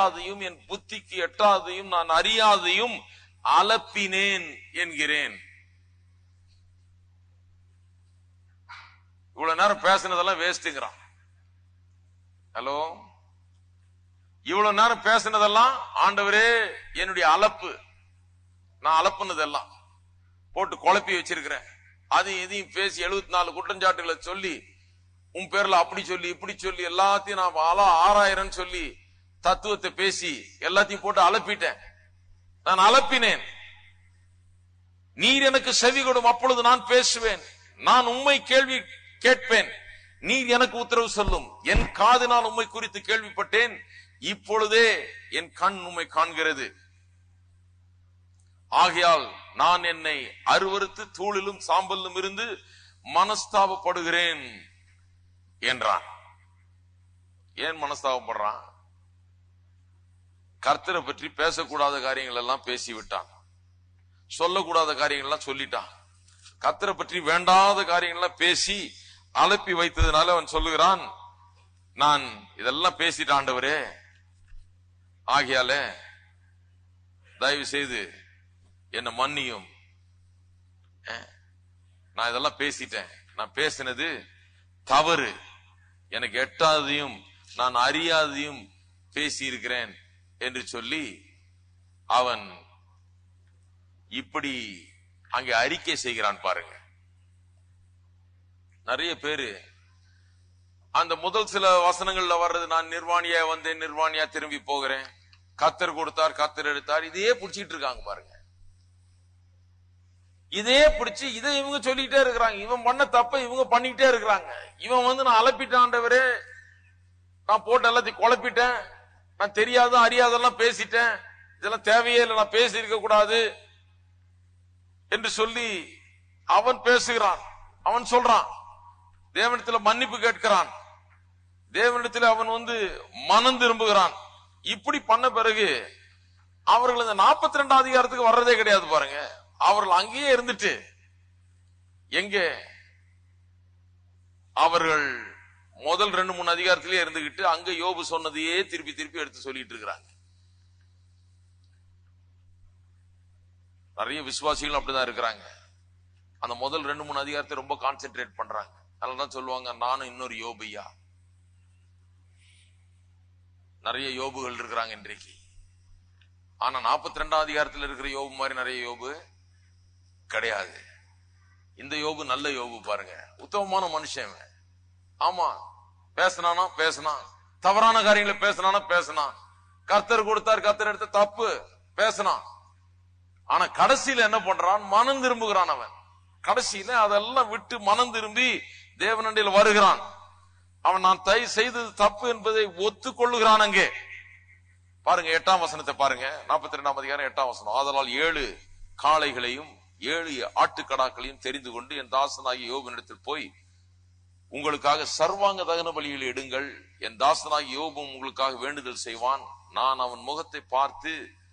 அறியாதையும் என் புத்திக்கு எட்டாதையும் நான் அறியாதையும் அலப்பினேன் என்கிறேன். இவ்வளவு நேரம் பேசினதெல்லாம் வேஸ்ட்ங்கிறான். ஹலோ, இவ்வளவு நேரம் பேசினதெல்லாம் ஆண்டவரே என்னுடைய அலப்பு, நான் அலப்புனதெல்லாம் போட்டு குழப்பி வச்சிருக்கிறேன். அதையும் இதையும் பேசி 74 குற்றஞ்சாட்டுகளை சொல்லி உன் பேர்ல அப்படி சொல்லி இப்படி சொல்லி எல்லாத்தையும் நான் 6000 சொல்லி தத்துவத்தை பேசி எல்லாத்தையும் போட்டு அலப்பிட்டேன். நான் அலப்பினேன். நீர் எனக்கு செவி கொடும், அப்பொழுது நான் பேசுவேன். நான் உம்மை கேள்வி கேட்பேன், நீர் எனக்கு உத்தரவு சொல்லும். என் காதினால் உம்மை குறித்து கேள்விப்பட்டேன், இப்பொழுதே என் கண் உம்மை காண்கிறது. ஆகையால் நான் என்னை அருவருத்து தூளிலும் சாம்பலிலும் இருந்து மனஸ்தாபப்படுகிறேன் என்றான். ஏன் மனஸ்தாபப்படுறான்? கர்த்தரை பற்றி பேசக்கூடாத காரியங்கள் எல்லாம் பேசிவிட்டான், சொல்லக்கூடாத காரியங்கள் எல்லாம் சொல்லிட்டான். கர்த்தரை பற்றி வேண்டாத காரியங்கள் எல்லாம் பேசி அலப்பி வைத்ததுனால அவன் சொல்லுகிறான், நான் இதெல்லாம் பேசிட்டான் ஆண்டவரே, ஆகையால தயவு செய்து என்ன மன்னியும். நான் இதெல்லாம் பேசிட்டேன், நான் பேசினது தவறு, எனக்கு எட்டாதையும் நான் அறியாதையும் பேசி இருக்கிறேன் என்று சொல்லி அவன் இப்படி அங்கே அறிக்கை செய்கிறான். பாருங்க, நிறைய பேரு அந்த முதல் சில வசனங்கள்ல வர்றது, நான் நிர்வாணியா வந்தேன், நிர்வாணியா திரும்பி போகிறேன், கர்த்தர் கொடுத்தார் கர்த்தர் எடுத்தார், இதையே பிடிச்சிட்டு இருக்காங்க. பாருங்க, இதே பிடிச்சு இதை இவங்க சொல்லிட்டே இருக்கிறாங்க. இவன் பண்ண தப்ப இவங்க பண்ணிக்கிட்டே இருக்கிறாங்க. இவன் நான் அலப்பிட்டாண்டவரே, நான் போட்டு எல்லாத்தையும் குழப்பிட்டேன், நான் தெரியாத அறியாதெல்லாம் பேசிட்டேன், இதெல்லாம் தேவையே இல்லை, நான் பேசி இருக்க கூடாது என்று சொல்லி அவன் பேசுகிறான். அவன் சொல்றான், தேவனிடத்தில் மன்னிப்பு கேட்கிறான், தேவனிடத்தில் அவன் மனம் திரும்புகிறான். இப்படி பண்ண பிறகு அவர்கள் இந்த 42 அதிகாரத்துக்கு வர்றதே கிடையாது. பாருங்க, அவர்கள் அங்கேயே இருந்துட்டு எங்கே அவர்கள் முதல் 2-3 அதிகாரத்திலேயே இருந்துகிட்டு அங்க யோபு சொன்னதையே திருப்பி திருப்பி எடுத்து சொல்லிட்டு இருக்கிறாங்க. நிறைய விசுவாசிகள் அப்படிதான் இருக்கிறாங்க. அந்த முதல் 2-3 அதிகாரத்தை ரொம்ப கான்சென்ட்ரேட் பண்றாங்க. அதனாலதான் சொல்லுவாங்க, நானும் இன்னொரு யோபையா. நிறைய யோபுகள் இருக்கிறாங்க இன்றைக்கு. ஆனா 42 அதிகாரத்தில் இருக்கிற யோபு மாதிரி நிறைய யோபு கிடையாது. இந்த யோபு நல்ல யோபு. பாருங்க, உத்தமமான மனுஷன். ஆமா, பேசினானா பேசினான், தவறான காரியங்களை பேசினானா பேசினான், கர்த்தர் கொடுத்தார் கர்த்தர் எடுத்த தப்பு பேசினான். ஆனா கடைசியில என்ன பண்றான்? மனம் திரும்புகிறான். அவன் கடைசியில அதெல்லாம் விட்டு மனம் திரும்பி தேவனண்டில் வருகிறான். அவன் நான் செய்தது தப்பு என்பதை ஒத்துக்கொள்ளுகிறான். அங்கே பாருங்க, 8ஆம் வசனத்தை பாருங்க, 42ஆம் அதிகாரம் 8ஆம் வசனம். ஆதலால் 7 காளைகளையும் 7 ஆட்டுக்கடாக்களையும் தெரிந்து கொண்டு என் தாசனாகிய யோபனிடத்தில் போய் உங்களுக்காக சர்வாங்க தகன பலியில் எடுங்கள், என் தாசனாகிய யோபும் உங்களுக்காக வேண்டுதல் செய்வான், நான் அவன் முகத்தை பார்த்து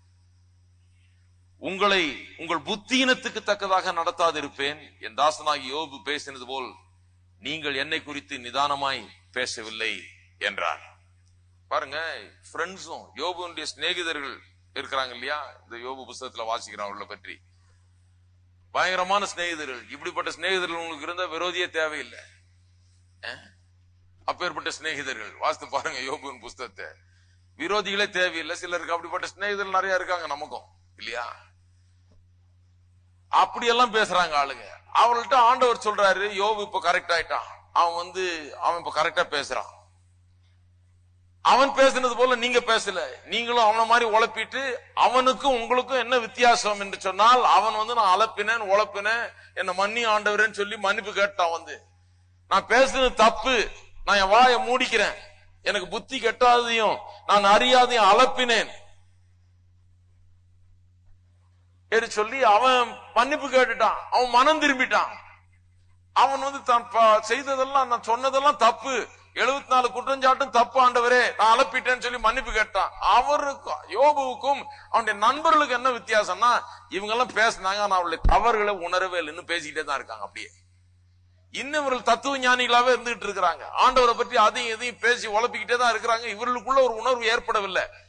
உங்களை உங்கள் புத்தியினத்துக்கு தக்கதாக நடத்தாதிருப்பேன். என் தாசனாகிய யோபு பேசினது போல் நீங்கள் என்னை குறித்து நிதானமாய் பேசவில்லை என்றார். பாருங்க, ஃப்ரெண்ட்ஸும் யோபுடைய சிநேகிதர்கள் இருக்கிறாங்க இல்லையா? இந்த யோபு புத்தகத்துல வாசிக்கிறோம் அவர்களை பற்றி. பயங்கரமான சிநேகிதர்கள். இப்படிப்பட்ட சிநேகிதர்கள் உங்களுக்கு இருந்த விரோதியே தேவையில்லை. அப்பேற்பட்ட சிநேகிதர்கள் வாசித்து பாருங்க யோபுவின் புத்தகத்தை. விரோதிகளே தேவையில்லை. சிலருக்கு அப்படிப்பட்ட சிநேகிதர்கள் நிறைய இருக்காங்க நமக்கும் இல்லையா? அப்படியெல்லாம் பேசுறாங்க ஆளுங்க. அவர்கள்ட்ட ஆண்டவர் சொல்றாரு, யோபு இப்ப கரெக்ட் ஆயிட்டான், அவன் இப்ப கரெக்டா பேசுறான், அவன் பேசினது போல நீங்க பேசல, நீங்களும் அவன மாதிரி உழப்பிட்டு அவனுக்கும் உங்களுக்கும் என்ன வித்தியாசம் என்று சொன்னால், அவன் நான் அலப்பினேன் உழப்பினேன் என்ன மன்னி ஆண்டவரேன்னு சொல்லி மன்னிப்பு கேட்டான். நான் பேசுனது தப்பு, நான் என் வாயை மூடிக்கிறேன், எனக்கு புத்தி கெட்டாதையும் நான் அறியாதையும் அலப்பினேன் என்று சொல்லி அவன் மன்னிப்பு கேட்டுட்டான். அவன் மனம் திரும்பிட்டான். அவன் தான் செய்ததெல்லாம், நான் சொன்னதெல்லாம் தப்பு, 74 குற்றஞ்சாட்டும் தப்பு ஆண்டவரே, நான் அலப்பிட்டேன்னு சொல்லி மன்னிப்பு கேட்டான். அவருக்கும் யோபுவுக்கும் அவனுடைய நண்பர்களுக்கு என்ன வித்தியாசம்னா, இவங்க எல்லாம் பேசினாங்க, ஆனா அவளுடைய தவறுகளை உணரவே இல்லைன்னு பேசிக்கிட்டே தான் இருக்காங்க. அப்படியே இன்னும் இவர்கள் தத்துவ ஞானிகளாவே இருந்துகிட்டு இருக்கிறாங்க. ஆண்டவரை பற்றி அதையும் எதையும் பேசி உழப்பிக்கிட்டே தான் இருக்கிறாங்க. இவர்களுக்குள்ள ஒரு உணர்வு ஏற்படவில்லை.